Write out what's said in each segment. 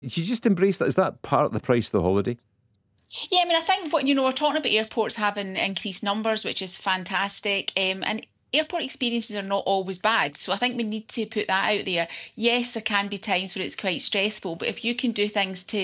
Did you just embrace that? Is that part of the price of the holiday? Yeah, I mean, I think we're talking about airports having increased numbers, which is fantastic. And airport experiences are not always bad. So I think we need to put that out there. Yes, there can be times where it's quite stressful, but if you can do things to,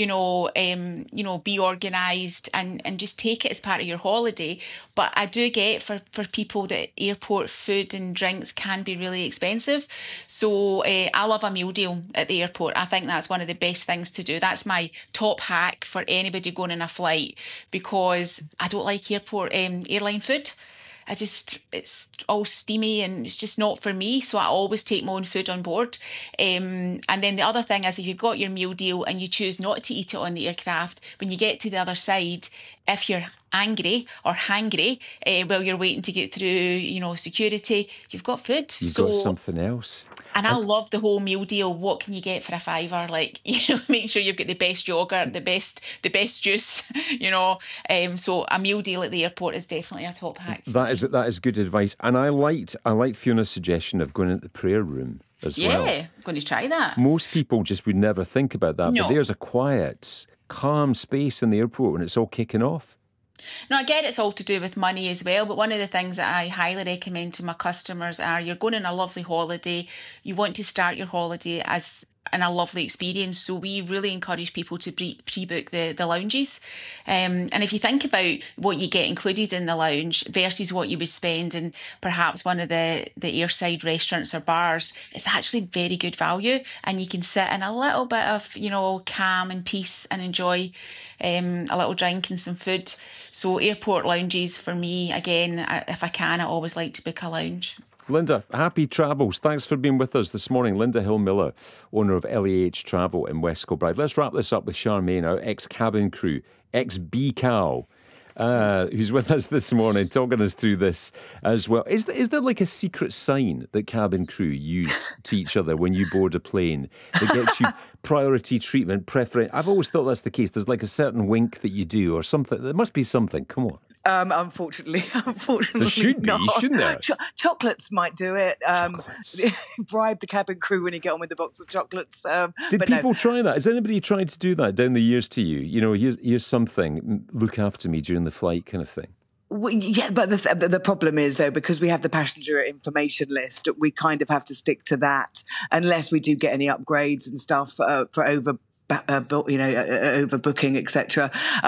be organised and just take it as part of your holiday. But I do get for people that airport food and drinks can be really expensive. So I love a meal deal at the airport. I think that's one of the best things to do. That's my top hack for anybody going on a flight because I don't like airline food. It's all steamy and it's just not for me. So I always take my own food on board. And then the other thing is if you've got your meal deal and you choose not to eat it on the aircraft, when you get to the other side, if you're angry or hangry while you're waiting to get through, security, you've got food. You've got something else. And I love the whole meal deal. What can you get for a £5? Like, make sure you've got the best yogurt, the best juice, So a meal deal at the airport is definitely a top hack. That is good advice. And I liked Fiona's suggestion of going into the prayer room as well. Yeah, I'm going to try that. Most people just would never think about that. No. But there's a quiet, calm space in the airport when it's all kicking off. Now, I get it's all to do with money as well, but one of the things that I highly recommend to my customers are you're going on a lovely holiday, you want to start your holiday in a lovely experience, so we really encourage people to pre-book the lounges. And if you think about what you get included in the lounge versus what you would spend in perhaps one of the airside restaurants or bars, it's actually very good value, and you can sit in a little bit of, calm and peace and enjoy a little drink and some food. So airport lounges for me, again, if I can, I always like to book a lounge. Linda, happy travels. Thanks for being with us this morning. Linda Hill-Miller, owner of LAH Travel in West Kilbride. Let's wrap this up with Charmaine, our ex-cabin crew, ex-BCAL, who's with us this morning, talking us through this as well. Is there like a secret sign that cabin crew use to each other when you board a plane that gets you priority treatment, preference? I've always thought that's the case. There's like a certain wink that you do or something. There must be something. Come on. Unfortunately, there should be, not. Shouldn't there? Chocolates might do it. Bribe the cabin crew when you get on with a box of chocolates. Did people try that? Has anybody tried to do that down the years to you? Here's something. Look after me during the flight, kind of thing. Yeah, but the problem is, though, because we have the passenger information list, we kind of have to stick to that unless we do get any upgrades and stuff for overbooking, etc.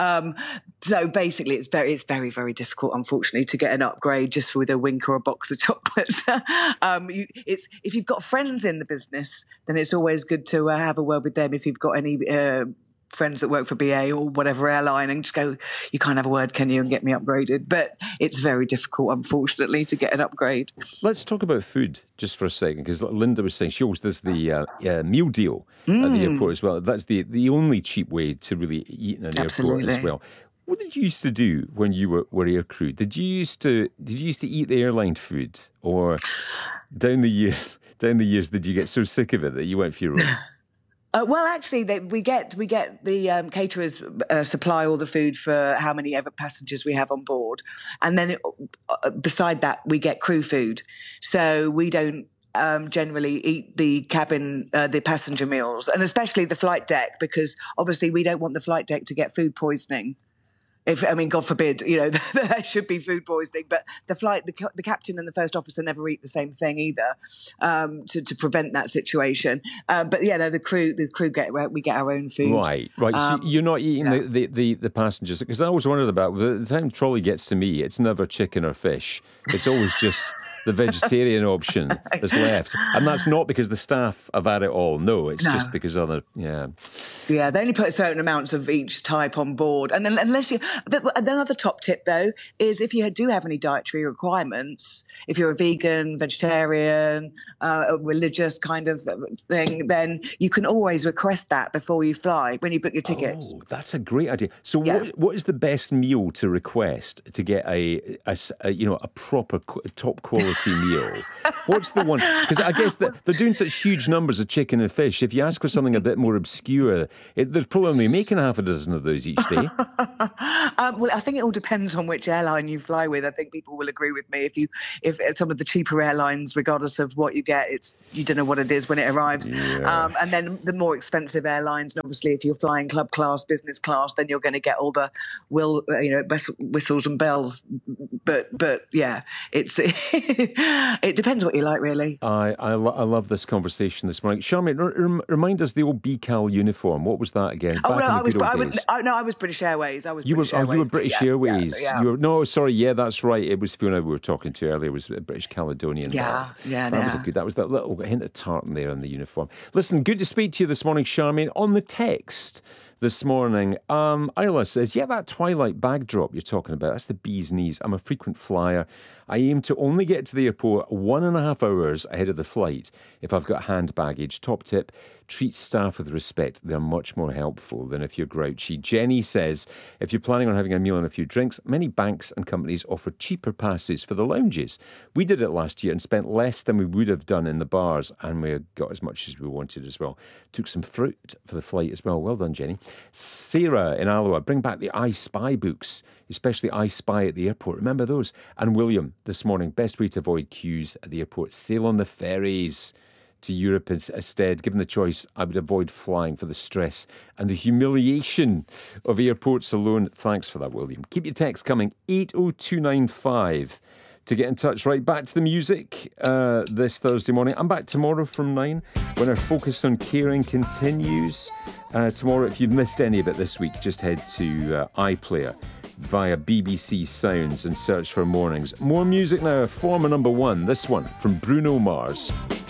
So basically, it's very, very difficult, unfortunately, to get an upgrade just with a wink or a box of chocolates. If you've got friends in the business, then it's always good to have a word with them. If you've got any friends that work for BA or whatever airline, and just go, you can't have a word, can you, and get me upgraded. But it's very difficult, unfortunately, to get an upgrade. Let's talk about food just for a second, because Linda was saying she always does the meal deal at the airport as well. That's the only cheap way to really eat in an airport as well. What did you used to do when you were air crew? Did you used to eat the airline food, or down the years did you get so sick of it that you went for your own? Well, actually, we get the caterers supply all the food for how many ever passengers we have on board, and then beside that we get crew food. So we don't generally eat the cabin, the passenger meals, and especially the flight deck, because obviously we don't want the flight deck to get food poisoning. God forbid, there should be food poisoning, but the captain and the first officer never eat the same thing either, to prevent that situation. But yeah, no, the crew we get our own food. Right. So you're not eating the passengers, because I always wondered about the time trolley gets to me, it's never chicken or fish. It's always just the vegetarian option that's left. And that's not because the staff have had it all. No, it's just because Yeah, they only put certain amounts of each type on board. And then another top tip, though, is if you do have any dietary requirements, if you're a vegan, vegetarian, a religious kind of thing, then you can always request that before you fly, when you book your tickets. Oh, that's a great idea. So what is the best meal to request to get a proper top quality specialty meal? What's the one? Because I guess that they're doing such huge numbers of chicken and fish. If you ask for something a bit more obscure, they're probably only making half a dozen of those each day. Well, I think it all depends on which airline you fly with. I think people will agree with me. If some of the cheaper airlines, regardless of what you get, you don't know what it is when it arrives. Yeah. And then the more expensive airlines, and obviously if you're flying club class, business class, then you're going to get all the whistles and bells. But yeah, it depends what you like, really. I love this conversation this morning. Charmaine, remind us the old BCAL uniform. What was that again? I was British Airways. You were British Airways. Yeah. That's right. It was Fiona we were talking to earlier. It was British Caledonian. That was that little hint of tartan there on the uniform. Listen, good to speak to you this morning, Charmaine. On the text this morning, Isla says, that twilight bag drop you're talking about, that's the bee's knees. I'm a frequent flyer. I aim to only get to the airport 1.5 hours ahead of the flight if I've got hand baggage. Top tip, treat staff with respect. They're much more helpful than if you're grouchy. Jenny says, if you're planning on having a meal and a few drinks, many banks and companies offer cheaper passes for the lounges. We did it last year and spent less than we would have done in the bars, and we got as much as we wanted as well. Took some fruit for the flight as well. Well done, Jenny. Sarah in Alloa, bring back the I Spy books, especially I Spy at the airport. Remember those? And William, this morning, best way to avoid queues at the airport, sail on the ferries to Europe instead. Given the choice, I would avoid flying for the stress and the humiliation of airports alone. Thanks for that, William. Keep your text coming, 80295 to get in touch. Right, back to the music this Thursday morning. I'm back tomorrow from 9 when our Focus on Caring continues. Tomorrow, if you've missed any of it this week, just head to iPlayer via BBC Sounds and search for Mornings. More music now, former number one. This one from Bruno Mars.